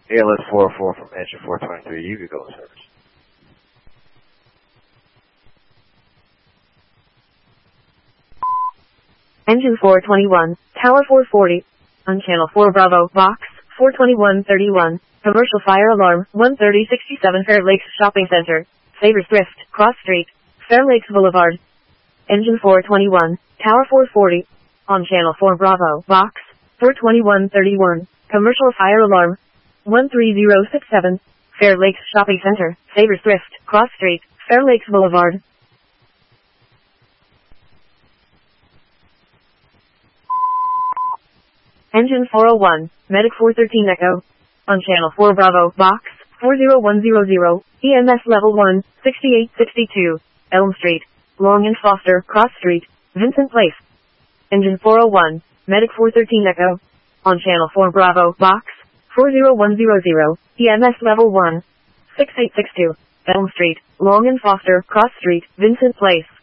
ALS 404 from engine 423. You could go in service. Engine 421, Tower 440. On Channel 4 Bravo, Box 42131. Commercial fire alarm, 13067 Fair Lakes Shopping Center. Savers Thrift, Cross Street, Fair Lakes Boulevard. Engine 421, Tower 440. On Channel 4 Bravo, Box 42131. Commercial fire alarm, 13067. Fair Lakes Shopping Center, Savers Thrift, Cross Street, Fair Lakes Boulevard. Engine 401, Medic 413 Echo. On Channel 4 Bravo, Box 40100. EMS Level 1, 6862. Elm Street, Long and Foster, Cross Street, Vincent Place. Engine 401, Medic 413 Echo. On Channel 4 Bravo, Box 40100. EMS Level 1, 6862. Elm Street, Long and Foster, Cross Street, Vincent Place.